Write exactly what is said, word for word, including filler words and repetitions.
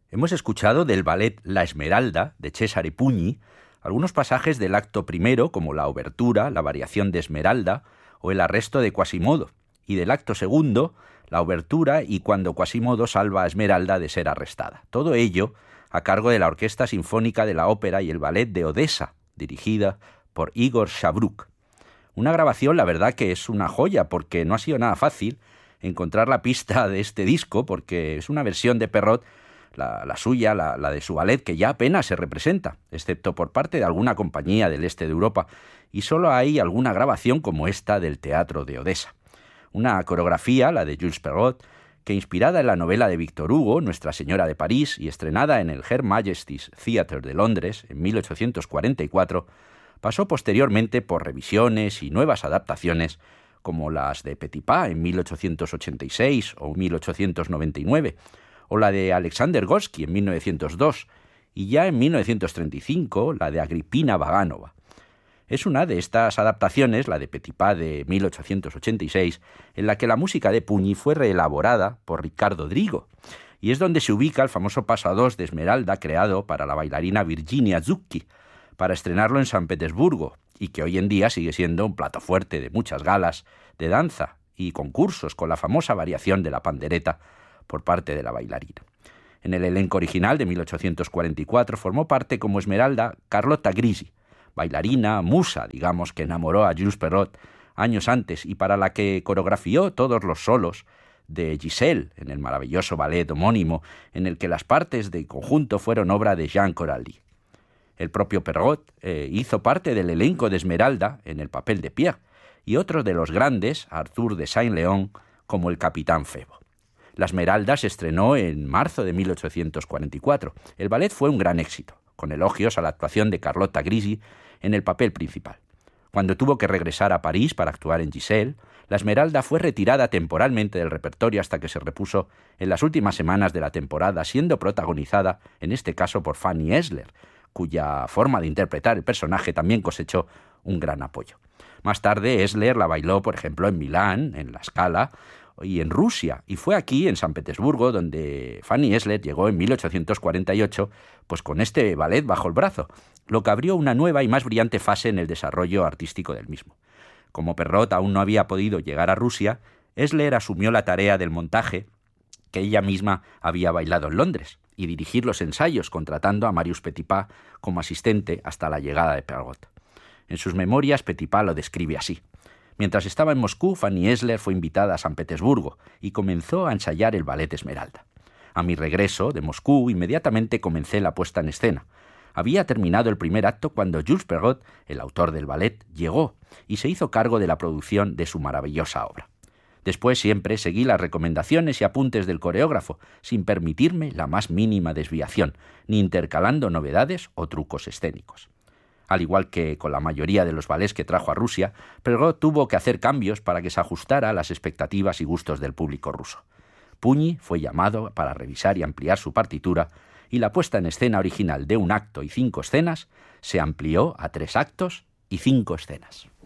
Hemos escuchado del ballet La Esmeralda, de Cesare Pugni, algunos pasajes del acto primero, como la obertura, la variación de Esmeralda o el arresto de Quasimodo, y del acto segundo, la obertura y cuando Quasimodo salva a Esmeralda de ser arrestada. Todo ello a cargo de la Orquesta Sinfónica de la Ópera y el Ballet de Odessa, dirigida por Igor Shavruk. Una grabación, la verdad, que es una joya, porque no ha sido nada fácil encontrar la pista de este disco, porque es una versión de Perrot, la, la suya, la, la de su ballet, que ya apenas se representa, excepto por parte de alguna compañía del este de Europa, y solo hay alguna grabación como esta del Teatro de Odessa. Una coreografía, la de Jules Perrot, que inspirada en la novela de Victor Hugo, Nuestra Señora de París, y estrenada en el Her Majesty's Theatre de Londres en mil ochocientos cuarenta y cuatro, pasó posteriormente por revisiones y nuevas adaptaciones, como las de Petipa en mil ochocientos ochenta y seis o mil ochocientos noventa y nueve, o la de Alexander Gorsky en mil novecientos dos, y ya en mil novecientos treinta y cinco la de Agripina Vaganova. Es una de estas adaptaciones, la de Petipa de mil ochocientos ochenta y seis, en la que la música de Pugni fue reelaborada por Riccardo Drigo, y es donde se ubica el famoso paso a dos de Esmeralda creado para la bailarina Virginia Zucchi, para estrenarlo en San Petersburgo, y que hoy en día sigue siendo un plato fuerte de muchas galas de danza y concursos con la famosa variación de la pandereta por parte de la bailarina. En el elenco original de mil ochocientos cuarenta y cuatro formó parte como Esmeralda Carlotta Grisi, bailarina, musa, digamos, que enamoró a Jules Perrot años antes y para la que coreografió todos los solos de Giselle en el maravilloso ballet homónimo en el que las partes de conjunto fueron obra de Jean Coralli. El propio Perrot eh, hizo parte del elenco de Esmeralda en el papel de Pierre y otro de los grandes, Arthur de Saint-Léon, como el capitán Febo. La Esmeralda se estrenó en marzo de mil ochocientos cuarenta y cuatro. El ballet fue un gran éxito, con elogios a la actuación de Carlotta Grisi en el papel principal. Cuando tuvo que regresar a París para actuar en Giselle, la Esmeralda fue retirada temporalmente del repertorio hasta que se repuso en las últimas semanas de la temporada, siendo protagonizada, en este caso, por Fanny Esler, cuya forma de interpretar el personaje también cosechó un gran apoyo. Más tarde, Esler la bailó, por ejemplo, en Milán, en La Scala, y en Rusia, y fue aquí, en San Petersburgo, donde Fanny Esler llegó en mil ochocientos cuarenta y ocho, pues con este ballet bajo el brazo, lo que abrió una nueva y más brillante fase en el desarrollo artístico del mismo. Como Perrot aún no había podido llegar a Rusia, Esler asumió la tarea del montaje que ella misma había bailado en Londres, y dirigir los ensayos, contratando a Marius Petipa como asistente hasta la llegada de Perrot. En sus memorias, Petipa lo describe así. Mientras estaba en Moscú, Fanny Esler fue invitada a San Petersburgo y comenzó a ensayar el ballet Esmeralda. A mi regreso de Moscú, inmediatamente comencé la puesta en escena. Había terminado el primer acto cuando Jules Perrot, el autor del ballet, llegó y se hizo cargo de la producción de su maravillosa obra. Después siempre seguí las recomendaciones y apuntes del coreógrafo, sin permitirme la más mínima desviación, ni intercalando novedades o trucos escénicos. Al igual que con la mayoría de los ballets que trajo a Rusia, Perrot tuvo que hacer cambios para que se ajustara a las expectativas y gustos del público ruso. Pugni fue llamado para revisar y ampliar su partitura, y la puesta en escena original de un acto y cinco escenas se amplió a tres actos y cinco escenas.